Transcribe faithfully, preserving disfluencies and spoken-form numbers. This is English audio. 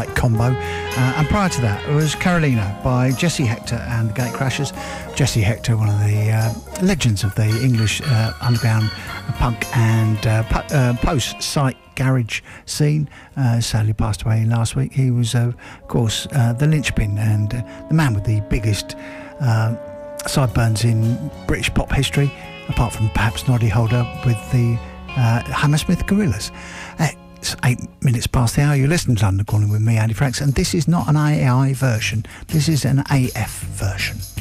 like combo. Uh, and prior to that it was Carolina by Jesse Hector and the Gatecrashers. Jesse Hector, one of the uh, legends of the English uh, underground punk and uh, pu- uh, post-site garage scene, uh, sadly passed away last week. He was, uh, of course, uh, the linchpin and uh, the man with the biggest uh, sideburns in British pop history, apart from perhaps Noddy Holder with the uh, Hammersmith Gorillas. Uh, it's eight minutes past the hour. You're listening to London Calling with me, Andy Franks, and this is not an A I version. This is an A F version.